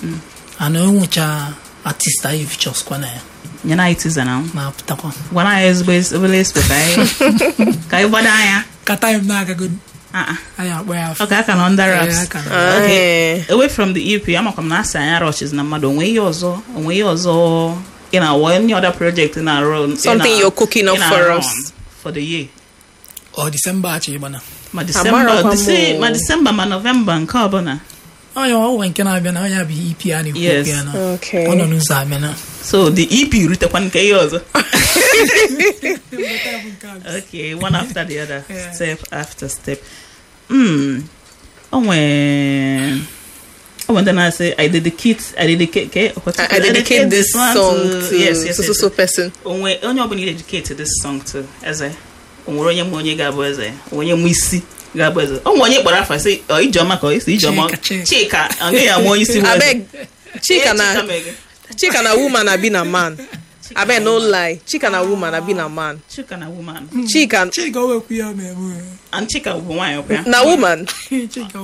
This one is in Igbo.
ana onwecha artist anyị features kwa na ya nyana itiza na na-apụtakwa wana ezigbo espe ka anyị gbado anya ka time na-agago anyị akpọ ya afọ okay aka na under wraps okay away from the EP amakwa m na asị anya rushes na mmadụ onwe ihe ọzọ in our any other project in our own something you're cooking up for us for the year or December achị gbana ma December ma November nke ọbụla onye ọwụwa nke na-abịa na onye bụ EP a na-ekwu ya na ọ nọ n'ụzọ abịa na so the EP rutekwa nke ihe ọzọ okay one after the other step after step when then I say I dedicate this song to so person. Onye ọbụla dedicate this song to eze onwere onye ga-abụ eze onye mụ isi ga-abụ eze onye kpọrọ afa sị Ijeọma ka isi Ijeọma Chika onye ya mụ isi abeg Chika na woman abi na man abeg no lie Chika na woman abi na man Chika Chika wekwu ya ma and Chika bụ nwaanyị ọkwa na woman